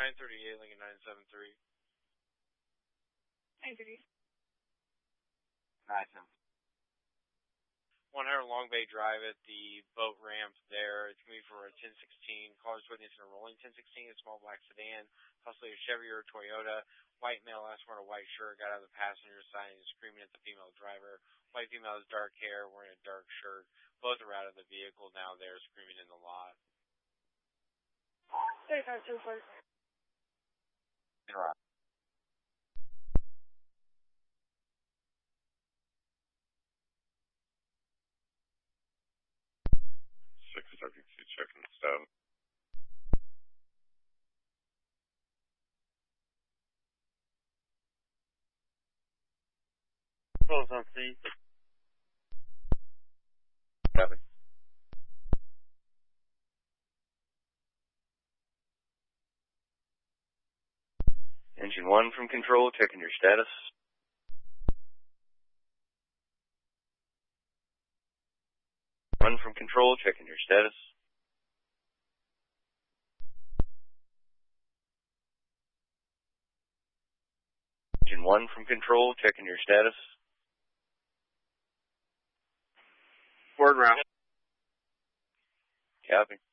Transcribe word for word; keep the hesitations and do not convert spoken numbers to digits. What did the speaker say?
nine thirty-eight, Lincoln nine seven three. nine thirty. nine seven. one hundred Long Bay Drive at the boat ramp there. It's going to be for a ten sixteen. Caller's witness in a rolling ten sixteen, a small black sedan, possibly a Chevy or a Toyota. White male last wearing a white shirt, got out of the passenger side and is screaming at the female driver. White female has dark hair, wearing a dark shirt. Both are out of the vehicle now. They're screaming in the lot. thirty-five two four. Interrupt. six thirty-two, checking the status. Close on scene. Copy. Engine one from control, checking your status. One from control, checking your status. Engine one from control, checking your status. Word route. Copy.